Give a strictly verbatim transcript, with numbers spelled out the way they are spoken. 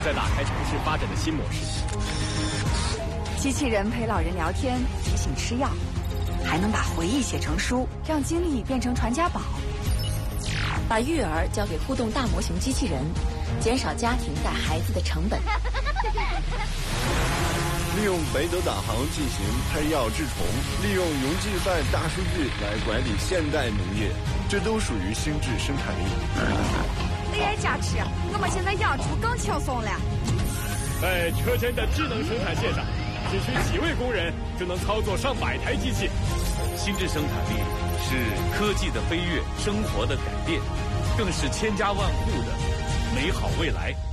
在打开城市发展的新模式。 机器人陪老人聊天，提醒吃药，还能把回忆写成书，让经历变成传家宝。 把育儿交给互动大模型机器人，减少家庭带孩子的成本。 利用北斗导航进行配药治虫，利用云计算大数据来管理现代农业，这都属于心智生产力。 A I 加持，我们现在养猪更轻松了。 在车间的智能生产线上，只需几位工人就能操作上百台机器。 心智生产力是科技的飞跃，生活的改变，更是千家万户的美好未来。